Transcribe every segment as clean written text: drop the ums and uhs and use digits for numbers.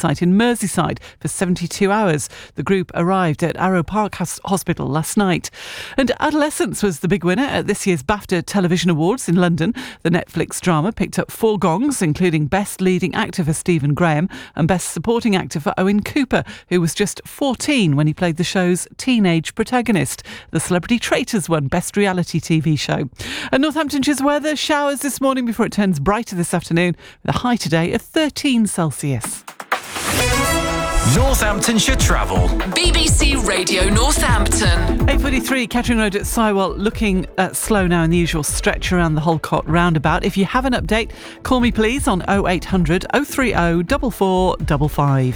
site in Merseyside for 72 hours. The group arrived at Arrow Park Hospital last night. And Adolescence was the big winner at this year's BAFTA Television Awards in London. The Netflix drama picked up 4 gongs, including Best Leading Actor for Stephen Graham and Best Supporting Actor for Owen Cooper, who was just 14 when he played the show's teenage protagonist. The Celebrity Traitors won Best Reality TV Show. And Northamptonshire's weather, showers this morning before it turns brighter this afternoon, with a high today of 13 Celsius. Northamptonshire Travel. BBC Radio Northampton. 8:43, Kettering Road at Sywell, looking slow now in the usual stretch around the Holcott roundabout. If you have an update, call me please on 0800 030 4455.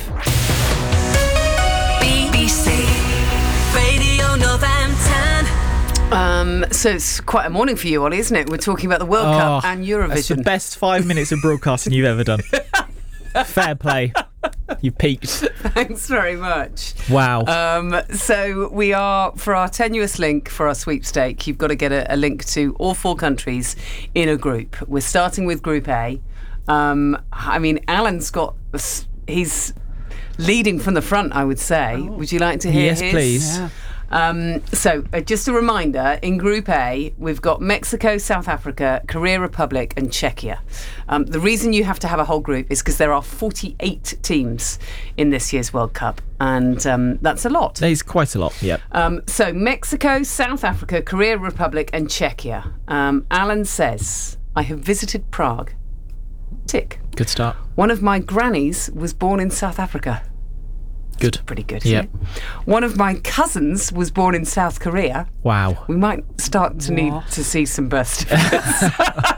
BBC Radio Northampton. So it's quite a morning for you, Ollie, isn't it? We're talking about the World Cup and Eurovision. That's the best 5 minutes of broadcasting you've ever done. Fair play. You peaked. Thanks very much. Wow. So we are, for our tenuous link for our sweepstake, you've got to get a link to all 4 countries in a group. We're starting with Group A. I mean, Alan's he's leading from the front, I would say. Oh. Would you like to hear his? Yes, please. Yeah. So just a reminder, in Group A, we've got Mexico, South Africa, Korea Republic and Czechia. The reason you have to have a whole group is because there are 48 teams in this year's World Cup, and that's a lot. It's quite a lot, yep. So Mexico, South Africa, Korea Republic and Czechia. Alan says, I have visited Prague. Tick. Good start. One of my grannies was born in South Africa. Good. Pretty good, isn't it? One of my cousins was born in South Korea. Wow. We might start to need to see some birth certificates.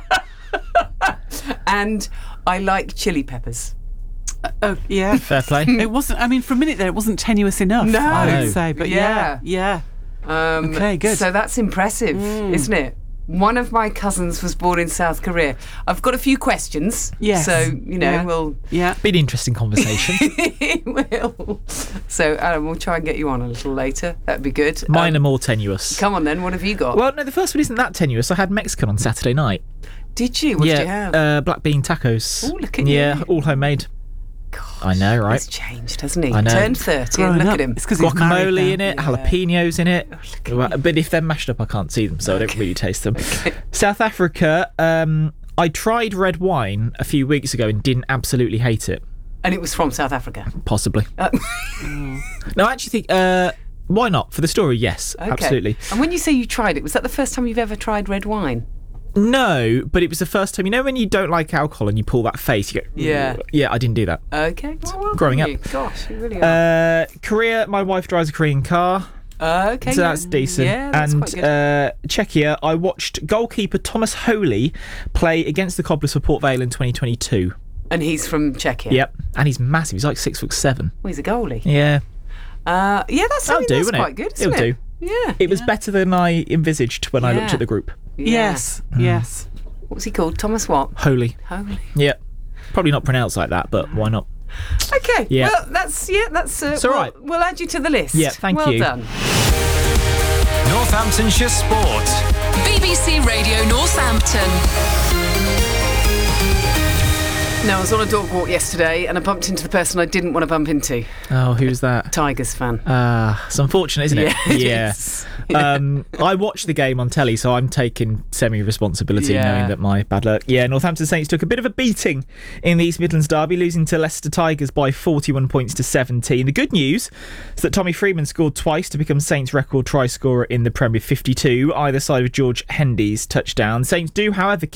And I like chili peppers. Oh, yeah. Fair play. It wasn't, I mean, for a minute there, it wasn't tenuous enough, No. I would say. But yeah. Okay, good. So that's impressive, isn't it? One of my cousins was born in South Korea. I've got a few questions. Yes. So, we'll... Yeah. Be an interesting conversation. It will. So, Alan, we'll try and get you on a little later. That'd be good. Mine are more tenuous. Come on then, what have you got? Well, no, the first one isn't that tenuous. I had Mexican on Saturday night. Did you? What did you have? Black bean tacos. Oh, look at you. Yeah, all homemade. Gosh, I know, right? He's changed, hasn't he? I know. Turned 30 and look at him. It's because he's married Guacamole now. in it, jalapenos in it. But if they're mashed up, I can't see them, so I don't really taste them. Okay. South Africa, I tried red wine a few weeks ago and didn't absolutely hate it. And it was from South Africa? Possibly. No, I actually think, why not? For the story, yes, Okay. absolutely. And when you say you tried it, was that the first time you've ever tried red wine? No, but it was the first time. You know when you don't like alcohol and you pull that face, you go, Yeah. Yeah, I didn't do that. Okay. Well Growing done up. you. Gosh, you really are. Korea, my wife drives a Korean car. Okay. So that's decent. Yeah, that's and quite good. Czechia, I watched goalkeeper Thomas Holy play against the Cobblers for Port Vale in 2022. And he's from Czechia? Yep, and he's massive. He's like 6'7". Well, he's a goalie. Yeah. That's That'll do, that's wouldn't it? quite good, isn't It'll it? do. Yeah. It was better than I envisaged when I looked Yeah. at the group. Yeah. Yes. What's he called? Thomas what? Holy. Holy. Yeah. Probably not pronounced like that, but why not? Okay. Yeah. Well, that's It's all right. We'll add you to the list. Yeah, thank you. Well done. Northamptonshire Sport. BBC Radio Northampton. Now, I was on a dog walk yesterday and I bumped into the person I didn't want to bump into. Oh, who's that? Tigers fan. It's unfortunate, isn't it? Yeah, it is. I watched the game on telly, so I'm taking semi-responsibility Yeah. knowing that my bad luck. Yeah, Northampton Saints took a bit of a beating in the East Midlands derby, losing to Leicester Tigers by 41 points to 17. The good news is that Tommy Freeman scored twice to become Saints' record try scorer in the Premier, 52, either side of George Hendy's touchdown. Saints do, however,